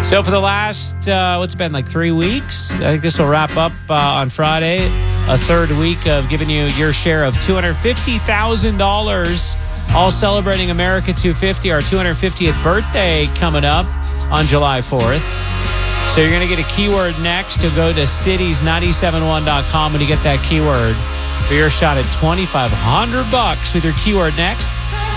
So for the last, what's it been, like 3 weeks? I think this will wrap up on Friday. A third week of giving you your share of $250,000, all celebrating America 250, our 250th birthday coming up on July 4th. So you're going to get a keyword next. You'll go to cities971.com and you get that keyword for your shot at $2,500 with your keyword next.